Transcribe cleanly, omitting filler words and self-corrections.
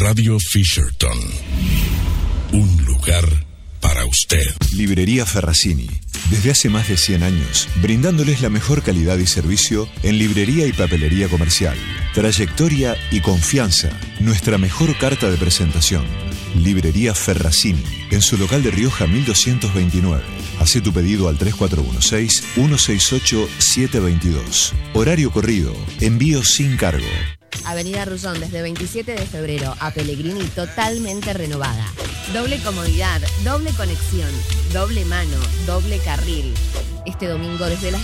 Radio Fisherton. Un lugar para usted. Librería Ferracini. Desde hace más de 100 años, brindándoles la mejor calidad y servicio en librería y papelería comercial. Trayectoria y confianza. Nuestra mejor carta de presentación. Librería Ferracini. En su local de Rioja 1229. Hacé tu pedido al 3416-168-722. Horario corrido. Envío sin cargo. Avenida Rullón, desde 27 de febrero a Pellegrini, totalmente renovada. Doble comodidad, doble conexión, doble mano, doble carril. Este domingo desde las